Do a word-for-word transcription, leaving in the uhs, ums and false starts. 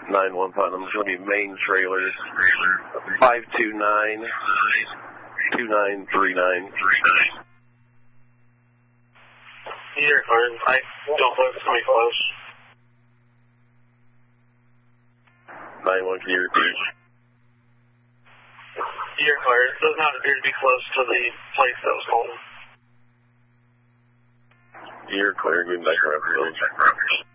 nine one Putnam. It's going to be main trailer, five two nine, two nine three nine. You're clear. I don't think it's going to be close. nine one, can you repeat? You're clear. It does not appear to be close to the place that was called. You're clear. Good night,